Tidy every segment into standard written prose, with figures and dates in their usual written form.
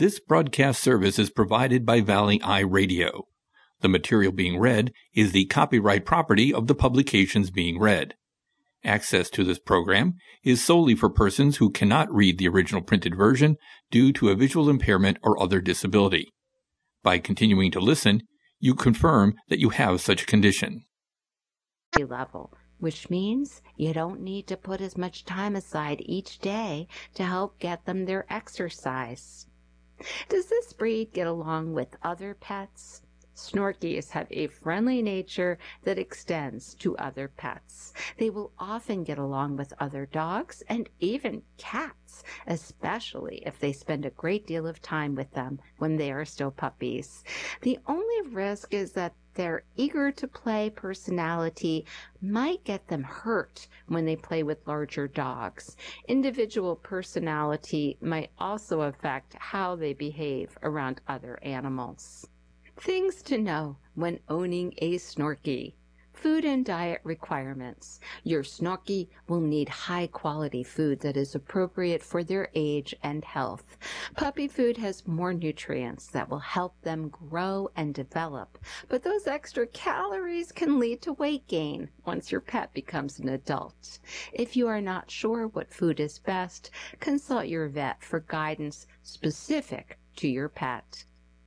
This broadcast service is provided by Valley Eye Radio. The material being read is the copyright property of the publications being read. Access to this program is solely for persons who cannot read the original printed version due to a visual impairment or other disability. By continuing to listen, you confirm that you have such a condition. Level, which means you don't need to put as much time aside each day to help get them their exercise. Does this breed get along with other pets? Snorkies have a friendly nature that extends to other pets. They will often get along with other dogs and even cats, especially if they spend a great deal of time with them when they are still puppies. The only risk is that their eager-to-play personality might get them hurt when they play with larger dogs. Individual personality might also affect how they behave around other animals. Things to know when owning a Snorky. Food and diet requirements. Your Snorky will need high-quality food that is appropriate for their age and health. Puppy food has more nutrients that will help them grow and develop, but those extra calories can lead to weight gain once your pet becomes an adult. If you are not sure what food is best, consult your vet for guidance specific to your pet.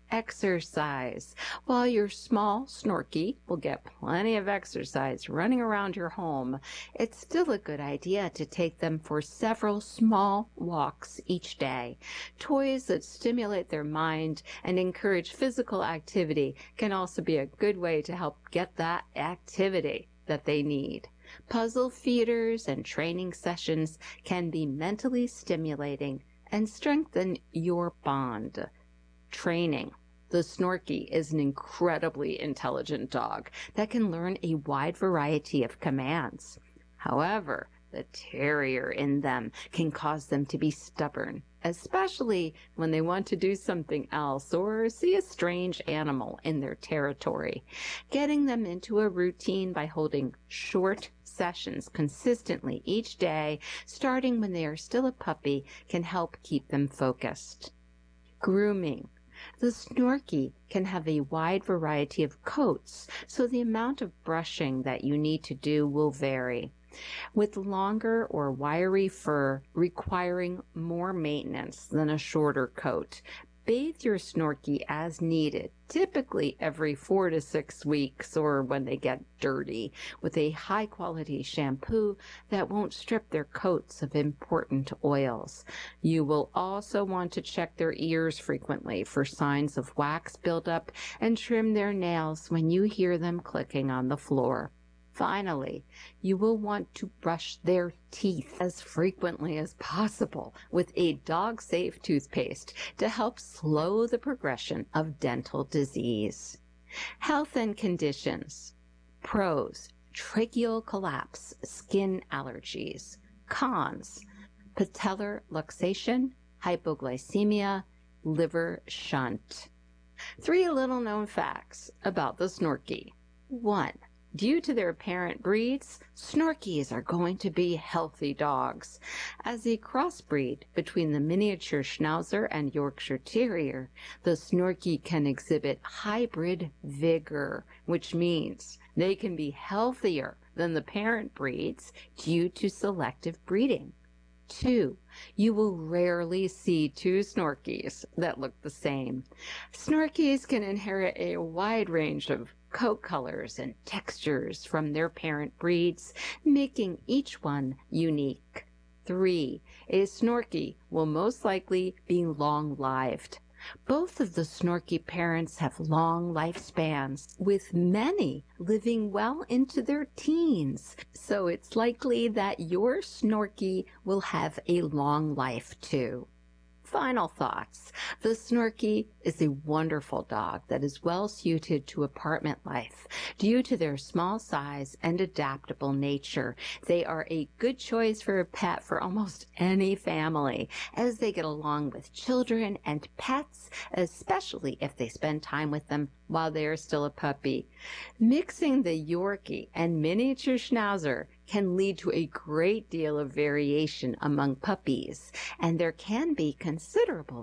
Exercise. While your small Snorky will get plenty of exercise running around your home, it's still a good idea to take them for several small walks each day. Toys that stimulate their mind and encourage physical activity can also be a good way to help get that activity that they need. Puzzle feeders and training sessions can be mentally stimulating and strengthen your bond. Training. The Snorky is an incredibly intelligent dog that can learn a wide variety of commands. However, the terrier in them can cause them to be stubborn, especially when they want to do something else or see a strange animal in their territory. Getting them into a routine by holding short sessions consistently each day, starting when they are still a puppy, can help keep them focused. Grooming. The Snorky can have a wide variety of coats, so the amount of brushing that you need to do will vary, with longer or wiry fur requiring more maintenance than a shorter coat. Bathe your Snorky as needed, typically every 4 to 6 weeks or when they get dirty, with a high-quality shampoo that won't strip their coats of important oils. You will also want to check their ears frequently for signs of wax buildup and trim their nails when you hear them clicking on the floor. Finally, you will want to brush their teeth as frequently as possible with a dog-safe toothpaste to help slow the progression of dental disease. Health and conditions. Pros: tracheal collapse, skin allergies. Cons: patellar luxation, hypoglycemia, liver shunt. 3 little-known facts about the Snorky. 1. Due to their parent breeds, Snorkies are going to be healthy dogs. As a crossbreed between the miniature Schnauzer and Yorkshire Terrier, the Snorky can exhibit hybrid vigor, which means they can be healthier than the parent breeds due to selective breeding. 2. You will rarely see 2 Snorkies that look the same. Snorkies can inherit a wide range of coat colors and textures from their parent breeds, making each one unique. 3. A Snorky will most likely be long-lived. Both of the Snorky parents have long lifespans, with many living well into their teens, so it's likely that your Snorky will have a long life too. Final thoughts. The Snorky is a wonderful dog that is well suited to apartment life due to their small size and adaptable nature. They are a good choice for a pet for almost any family, as they get along with children and pets, especially if they spend time with them while they are still a puppy. Mixing the Yorkie and miniature Schnauzer can lead to a great deal of variation among puppies, and there can be considerable